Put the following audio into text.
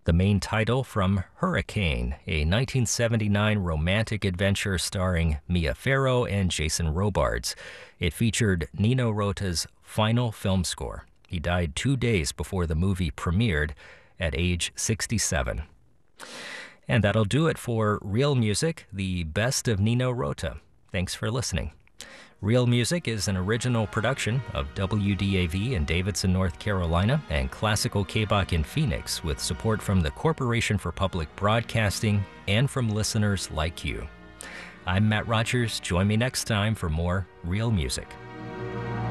The main title from Hurricane, a 1979 romantic adventure starring Mia Farrow and Jason Robards. It featured Nino Rota's final film score. He died 2 days before the movie premiered at age 67. And that'll do it for Real Music, the best of Nino Rota. Thanks for listening. Real Music is an original production of WDAV in Davidson, North Carolina, and Classical KBOC in Phoenix, with support from the Corporation for Public Broadcasting and from listeners like you. I'm Matt Rogers. Join me next time for more Real Music.